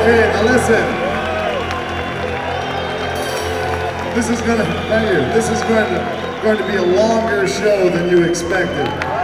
Hey, now listen. This is going to be a longer show than you expected.